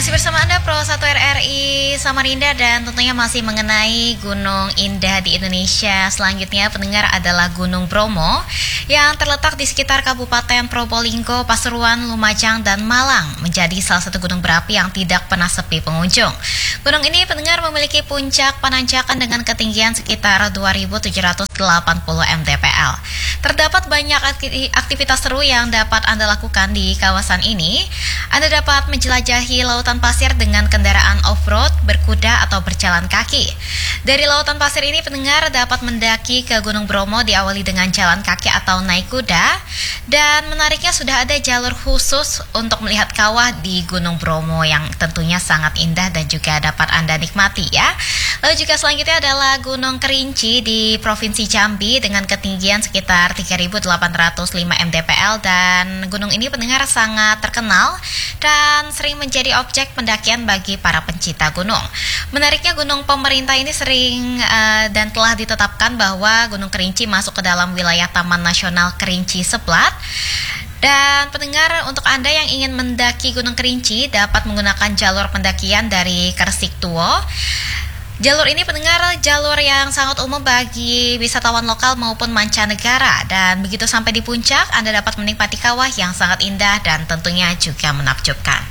Masih bersama Anda Pro 1 RRI Samarinda dan tentunya masih mengenai gunung indah di Indonesia. Selanjutnya pendengar adalah Gunung Bromo yang terletak di sekitar Kabupaten Probolinggo, Pasuruan, Lumajang, dan Malang, menjadi salah satu gunung berapi yang tidak pernah sepi pengunjung. Gunung ini pendengar memiliki puncak penanjakan dengan ketinggian sekitar 2.780 mdpl. Terdapat banyak aktivitas seru yang dapat Anda lakukan di kawasan ini. Anda dapat menjelajahi lautan pasir dengan kendaraan off-road, berkuda, atau berjalan kaki. Dari lautan pasir ini pendengar dapat mendaki ke Gunung Bromo diawali dengan jalan kaki atau naik kuda. Dan menariknya sudah ada jalur khusus untuk melihat kawah di Gunung Bromo yang tentunya sangat indah dan juga dapat Anda nikmati ya. Lalu juga selanjutnya adalah Gunung Kerinci di Provinsi Jambi dengan ketinggian sekitar 3.805 mdpl, dan gunung ini pendengar sangat terkenal dan sering menjadi objek pendakian bagi para pencinta gunung. Menariknya gunung pemerintah ini sering dan telah ditetapkan bahwa Gunung Kerinci masuk ke dalam wilayah Taman Nasional Kerinci Seblat. Dan pendengar, untuk Anda yang ingin mendaki Gunung Kerinci dapat menggunakan jalur pendakian dari Kresik Tuo. Jalur ini pendengar jalur yang sangat umum bagi wisatawan lokal maupun mancanegara, dan begitu sampai di puncak Anda dapat menikmati kawah yang sangat indah dan tentunya juga menakjubkan.